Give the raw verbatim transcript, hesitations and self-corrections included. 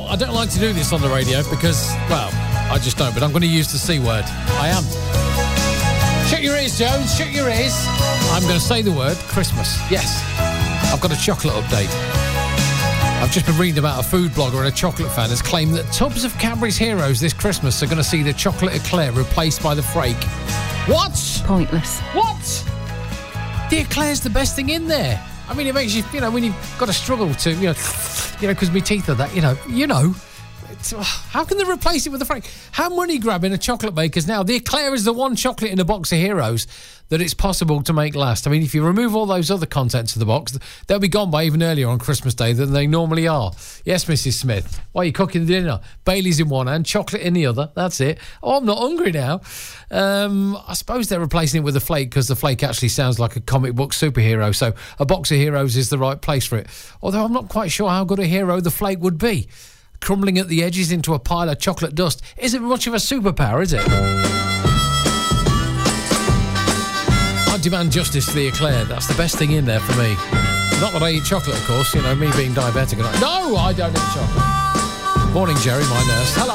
I don't like to do this on the radio because, well, I just don't, but I'm going to use the C word. I am. Shut your ears, Jones, shut your ears. I'm going to say the word Christmas. Yes. I've got a chocolate update. I've just been reading about a food blogger and a chocolate fan has claimed that tubs of Cadbury's Heroes this Christmas are going to see the chocolate eclair replaced by the flake. What? Pointless. What? The eclair's the best thing in there. I mean, it makes you, you know, when you've got to struggle to, you know, you know, because my teeth are that, you know, you know. It's, how can they replace it with the flake? How money grabbing are chocolate makers now? The eclair is the one chocolate in a box of Heroes that it's possible to make last. I mean, if you remove all those other contents of the box, they'll be gone by even earlier on Christmas Day than they normally are. Yes, Missus Smith. Why are you cooking the dinner? Bailey's in one hand, chocolate in the other. That's it. Oh, I'm not hungry now. Um, I suppose they're replacing it with a flake because the flake actually sounds like a comic book superhero. So a box of Heroes is the right place for it. Although I'm not quite sure how good a hero the flake would be. Crumbling at the edges into a pile of chocolate dust isn't much of a superpower, is it? I demand justice for the eclair. That's the best thing in there for me. Not that I eat chocolate, of course. You know, me being diabetic. And I, no, I don't eat chocolate. Morning, Jerry, my nurse. Hello.